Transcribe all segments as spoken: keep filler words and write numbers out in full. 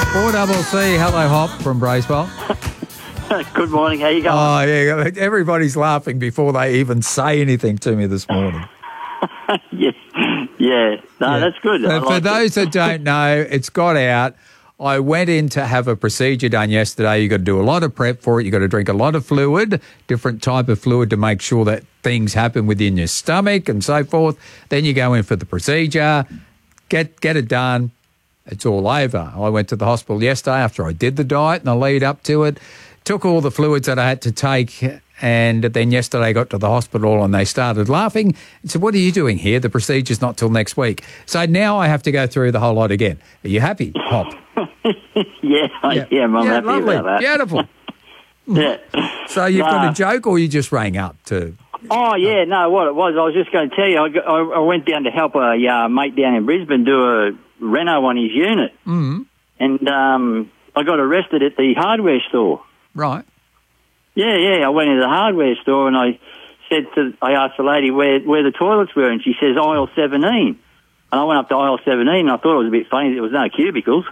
four double C, hello, Hop from Bracewell. Good morning, how you going? Oh, yeah, everybody's laughing before they even say anything to me this morning. yeah, yeah. No, Yeah. that's good. For, I for like those it. that don't know, it's got out. I went in to have a procedure done yesterday. You got to do a lot of prep for it. You got to drink a lot of fluid, different type of fluid to make sure that things happen within your stomach and so forth. Then you go in for the procedure, get get it done. It's all over. I went to the hospital yesterday after I did the diet and the lead up to it, took all the fluids that I had to take, and then yesterday I got to the hospital and they started laughing and said, "What are you doing here? The procedure's not till next week." So now I have to go through the whole lot again. Are you happy, Hop? yeah, I Yeah, am. I'm yeah, happy lovely. about that. Beautiful. Yeah. So you've got Nah. a joke or you just rang up to... Oh, yeah, no, what it was, I was just going to tell you, I, got, I, I went down to help a uh, mate down in Brisbane do a reno on his unit. Mm, And um, I got arrested at the hardware store. right. Yeah, yeah, I went into the hardware store and I said to, I asked the lady where, where the toilets were and she says aisle seventeen. And I went up to aisle seventeen and I thought it was a bit funny that there was no cubicles.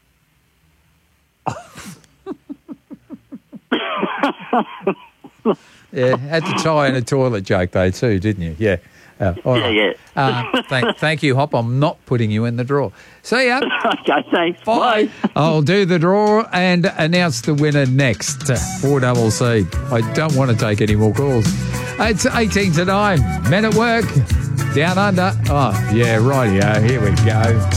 Yeah, had to tie in a toilet joke though too, didn't you? Yeah. Uh, all Yeah, right. yeah. Uh, thank, thank you, Hop. I'm not putting you in the draw. See ya. Okay, thanks. Bye. Bye. I'll do the draw and announce the winner next. four double C. I don't want to take any more calls. It's eighteen to nine. Men at Work. Down Under. Oh, yeah, rightio. Here we go.